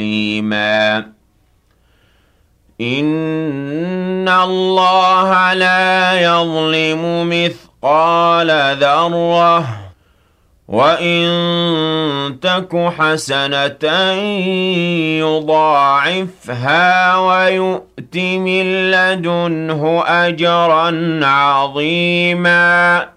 عظيما إن الله لا يظلم مثقال ذرة وإن تك حسنة يضاعفها ويؤت من لدنه أجرا عظيما